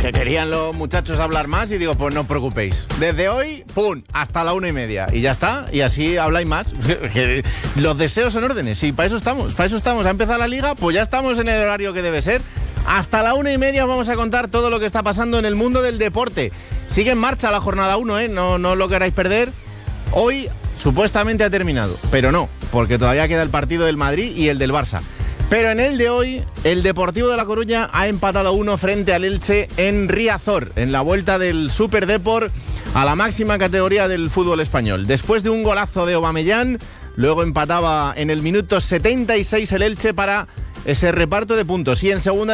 Que querían los muchachos hablar más y digo, pues no os preocupéis. Desde hoy, ¡pum!, hasta la 1:30. Y ya está, y así habláis más. Los deseos son órdenes, y para eso estamos. Ha empezado la liga, pues ya estamos en el horario que debe ser. Hasta la 1:30 vamos a contar todo lo que está pasando en el mundo del deporte. Sigue en marcha la jornada 1, no lo queráis perder. Hoy supuestamente ha terminado, pero no, porque todavía queda el partido del Madrid y el del Barça. Pero en el de hoy, el Deportivo de La Coruña ha empatado 1 frente al Elche en Riazor, en la vuelta del Superdeport a la máxima categoría del fútbol español. Después de un golazo de Aubameyang, luego empataba en el minuto 76 el Elche para ese reparto de puntos. Y en segunda